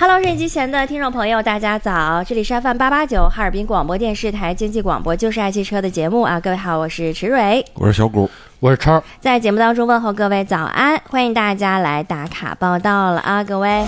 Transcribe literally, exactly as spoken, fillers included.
Hello， 收音机前的听众朋友，大家早！这里是 F M 八八九哈尔滨广播电视台经济广播，就是爱汽车的节目啊！各位好，我是池蕊， 我是小谷， 我是超。 在节目当中问候各位早安，欢迎大家来打卡报道了啊，各位。